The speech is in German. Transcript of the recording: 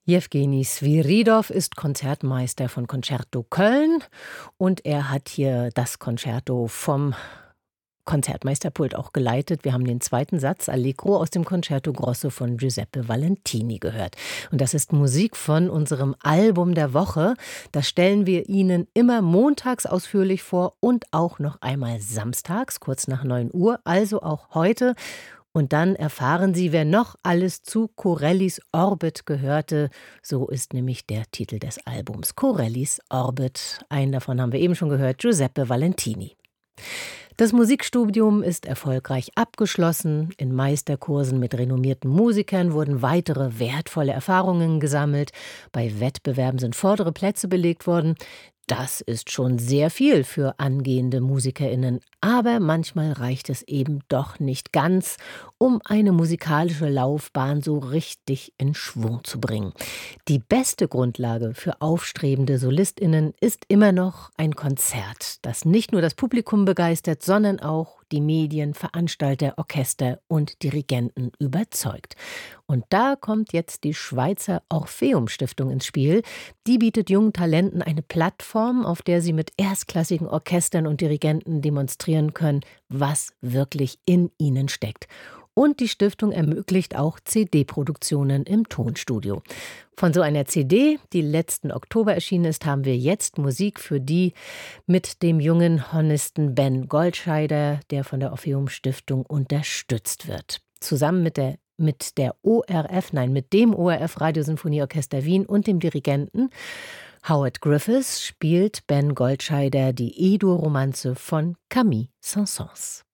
Jewgeni Swiridov ist Konzertmeister von Concerto Köln und er hat hier das Concerto vom Konzertmeisterpult auch geleitet. Wir haben den zweiten Satz Allegro aus dem Concerto Grosso von Giuseppe Valentini gehört. Und das ist Musik von unserem Album der Woche. Das stellen wir Ihnen immer montags ausführlich vor und auch noch einmal samstags, kurz nach 9 Uhr, also auch heute. Und dann erfahren Sie, wer noch alles zu Corellis Orbit gehörte. So ist nämlich der Titel des Albums. Corellis Orbit. Einen davon haben wir eben schon gehört, Giuseppe Valentini. Das Musikstudium ist erfolgreich abgeschlossen. In Meisterkursen mit renommierten Musikern wurden weitere wertvolle Erfahrungen gesammelt. Bei Wettbewerben sind vordere Plätze belegt worden. Das ist schon sehr viel für angehende MusikerInnen. Aber manchmal reicht es eben doch nicht ganz, um eine musikalische Laufbahn so richtig in Schwung zu bringen. Die beste Grundlage für aufstrebende SolistInnen ist immer noch ein Konzert, das nicht nur das Publikum begeistert, sondern auch die Medien, Veranstalter, Orchester und Dirigenten überzeugt. Und da kommt jetzt die Schweizer Orpheum-Stiftung ins Spiel. Die bietet jungen Talenten eine Plattform, auf der sie mit erstklassigen Orchestern und Dirigenten demonstrieren können, was wirklich in ihnen steckt. Und die Stiftung ermöglicht auch CD-Produktionen im Tonstudio. Von so einer CD, die letzten Oktober erschienen ist, haben wir jetzt Musik für die mit dem jungen Hornisten Ben Goldscheider, der von der Orpheum-Stiftung unterstützt wird. Zusammen mit dem ORF Radiosinfonieorchester Wien und dem Dirigenten Howard Griffiths spielt Ben Goldscheider die E-Dur-Romanze von Camille Saint-Saëns.